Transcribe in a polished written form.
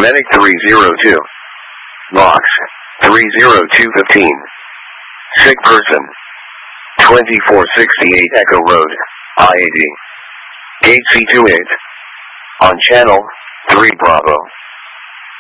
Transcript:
Medic 302. Box 30215. Sick person. 2468 Echo Road, IAD. Gate C28. On channel 3 Bravo.